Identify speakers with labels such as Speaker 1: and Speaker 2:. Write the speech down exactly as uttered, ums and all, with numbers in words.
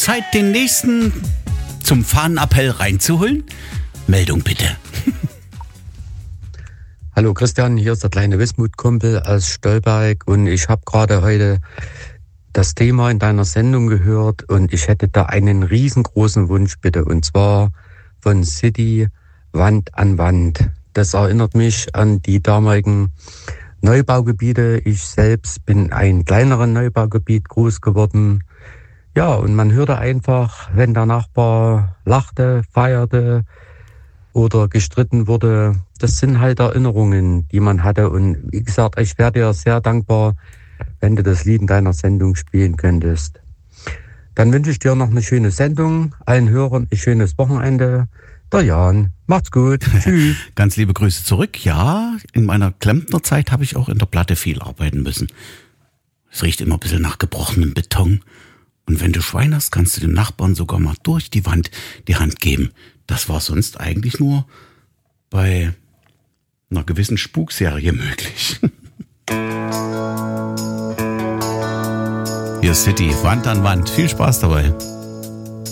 Speaker 1: Zeit, den nächsten zum Fahnenappell reinzuholen? Meldung bitte.
Speaker 2: Hallo Christian, hier ist der kleine Wismut-Kumpel aus Stolberg und ich habe gerade heute das Thema in deiner Sendung gehört und ich hätte da einen riesengroßen Wunsch bitte, und zwar von City Wand an Wand. Das erinnert mich an die damaligen Neubaugebiete. Ich selbst bin ein kleineres Neubaugebiet groß geworden. Ja, und man hörte einfach, wenn der Nachbar lachte, feierte oder gestritten wurde. Das sind halt Erinnerungen, die man hatte. Und wie gesagt, ich wäre dir sehr dankbar, wenn du das Lied in deiner Sendung spielen könntest. Dann wünsche ich dir noch eine schöne Sendung, allen Hörern ein schönes Wochenende. Der Jan, macht's gut. Tschüss.
Speaker 1: Ganz liebe Grüße zurück. Ja, in meiner Klempnerzeit habe ich auch in der Platte viel arbeiten müssen. Es riecht immer ein bisschen nach gebrochenem Beton. Und wenn du Schwein hast, kannst du dem Nachbarn sogar mal durch die Wand die Hand geben. Das war sonst eigentlich nur bei einer gewissen Spukserie möglich. Hier ist City, Wand an Wand. Viel Spaß dabei.